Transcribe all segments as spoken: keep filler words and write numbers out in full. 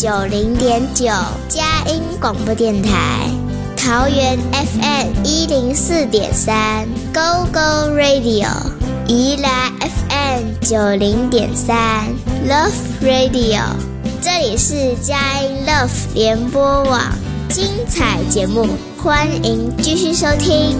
九零点九佳音广播电台，桃园 F M 一零四点三 Go Go Radio， 宜兰 F M 九零点三 Love Radio， 这里是佳音 Love 联播网，精彩节目，欢迎继续收听。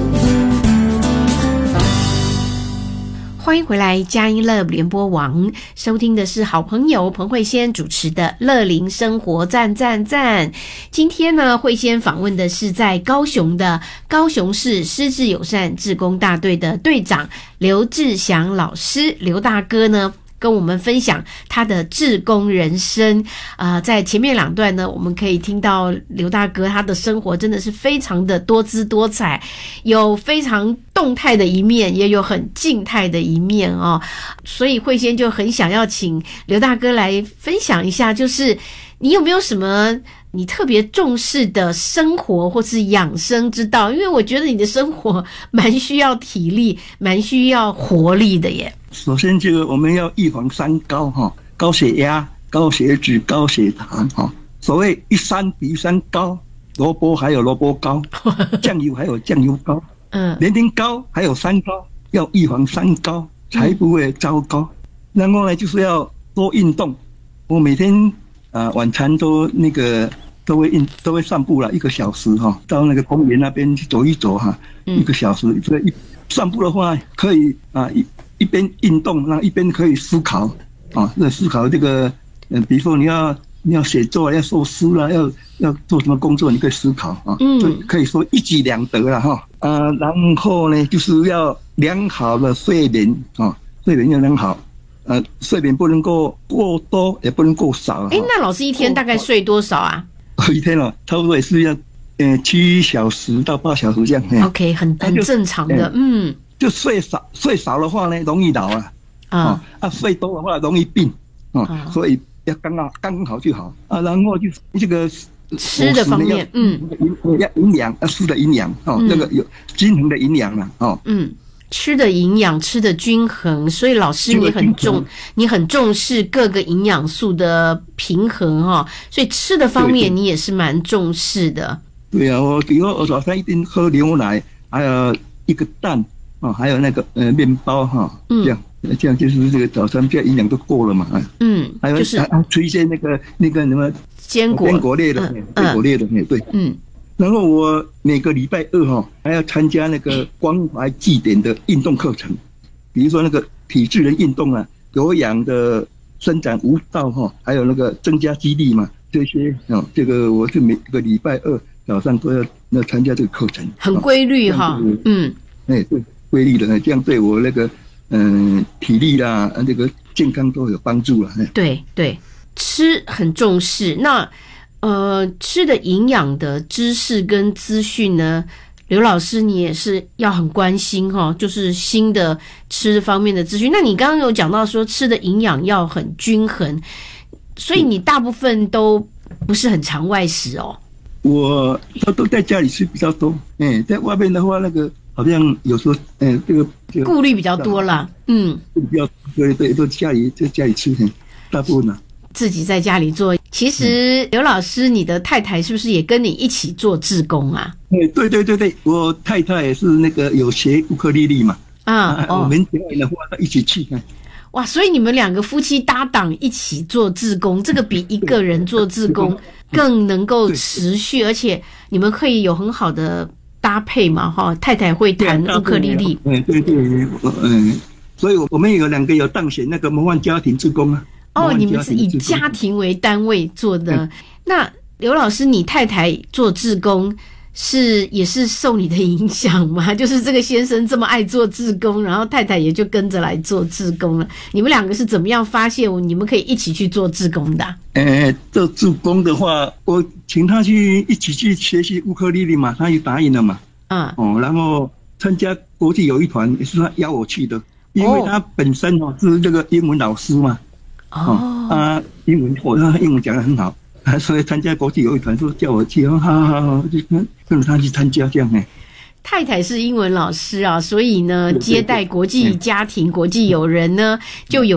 欢迎回来，佳音乐联播网，收听的是好朋友彭慧仙主持的乐龄生活赞赞赞。今天呢，慧仙访问的是在高雄的高雄市失智友善志工大队的队长刘志祥老师，刘大哥呢跟我们分享他的志工人生。呃，在前面两段呢，我们可以听到刘大哥他的生活真的是非常的多姿多彩，有非常动态的一面，也有很静态的一面哦。所以慧仙就很想要请刘大哥来分享一下，就是你有没有什么你特别重视的生活或是养生之道？因为我觉得你的生活蛮需要体力，蛮需要活力的耶。 首先这个我们要预防三高哈，高血压、高血脂、高血糖哈。所谓一山比一山高，萝卜还有萝卜高，酱油还有酱油高，嗯，年龄高还有三高，要预防三高才不会糟糕。嗯、然后呢，就是要多运动。我每天啊、呃、晚餐都那个都会运都会散步了一个小时哈，到那个公园那边去走一走哈，嗯、一个小时。这一散步的话可以啊一。一边运动，然后一边可以思考啊，那思考这个，嗯，比如说你要你要写作，要作诗啦，要要做什么工作，你可以思考啊，嗯，可以说一举两得了哈。啊，然后呢，就是要良好的睡眠啊，睡眠要良好，呃，睡眠不能够过多，也不能够少。 哎，那老师一天大概睡多少啊？ 一天哦，差不多也是要，呃，七小时到八小时这样。 OK， 很很正常的，嗯。 就睡少睡少的话呢，容易老啊，啊啊睡多的话容易病啊，啊所以要刚好刚好就好啊。然后就是这个吃的方面，嗯， 要营养，要吃的营养哦，嗯、那个有均衡的营养了哦。 嗯，吃的营养，吃的均衡，所以老师你很重，你很重视各个营养素的平衡哈、哦，所以吃的方面你也是蛮重视的。 对啊，我比如我早上一定喝牛奶，还有一个蛋。哦，还有那个呃面包哈，这样这样就是这个早餐这营养都够了嘛，嗯，还有就是啊吃一些那个那个什么坚果坚果类的，坚果类的，对，嗯。然后我每个礼拜二哈还要参加那个关怀祭典的运动课程，比如说那个体智能运动啊，有氧的伸展舞蹈哈，还有那个增加肌力嘛，这些啊，这个我是每个礼拜二早上都要要参加这个课程， 很规律哈，嗯， 哎对。规律的，这样对我那个嗯、呃、体力啦，这个健康都有帮助了。 对对，吃很重视。那呃，吃的营养的知识跟资讯呢，刘老师你也是要很关心哈、哦，就是新的吃方面的资讯。那你刚刚有讲到说吃的营养要很均衡，所以你大部分都不是很常外食哦。 我都都在家里吃比较多，哎、欸，在外面的话那个。好像有时候，嗯、呃，这个顾虑比较多啦，嗯， 比较对对，都家里在家里吃，大部分呢、啊、 自己在家里做。其实刘老师，你的太太是不是也跟你一起做志工啊？ 对对对对对，我太太也是那个有学乌克丽丽嘛，啊，啊哦、我们表演的话一起去。 哇，所以你们两个夫妻搭档一起做志工，这个比一个人做志工更能够持续，而且你们可以有很好的。搭配嘛，哈，太太会弹乌克丽丽， 嗯，对对，嗯，所以我们有两个有当选那个模范家庭志工啊。 哦，你们是以家庭为单位做的。嗯、那刘老师，你太太做志工是也是受你的影响吗？就是这个先生这么爱做志工，然后太太也就跟着来做志工了。你们两个是怎么样发现你们可以一起去做志工的、啊？ 呃，做志工的话，我请他去一起去学习乌克丽丽嘛，他也答应了嘛。嗯，哦，然后参加国际友谊团也是他邀我去的，因为他本身哦是这个英文老师嘛。哦，啊，英文我他英文讲得很好。所以参加国际友谊团，说叫我去，好好好，就跟跟着他去参加这样哎。 太太是英文老师啊，所以呢，接待国际家庭、国际友人呢，就有。